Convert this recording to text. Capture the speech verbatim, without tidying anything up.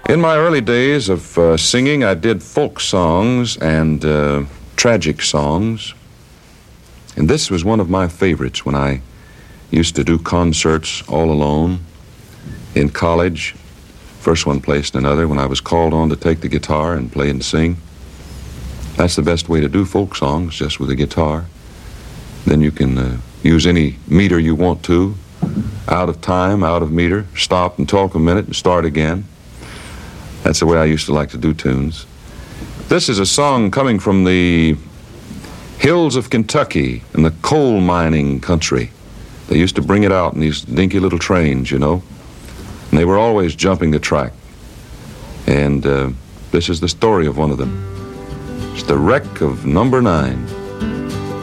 In my early days of uh, singing, I did folk songs and uh, tragic songs. And this was one of my favorites when I used to do concerts all alone in college. First one place and another, when I was called on to take the guitar and play and sing. That's the best way to do folk songs, just with a guitar. Then you can uh, use any meter you want to, out of time, out of meter, stop and talk a minute and start again. That's the way I used to like to do tunes. This is a song coming from the hills of Kentucky in the coal mining country. They used to bring it out in these dinky little trains, you know. And they were always jumping the track. And uh, this is the story of one of them. It's the wreck of number nine.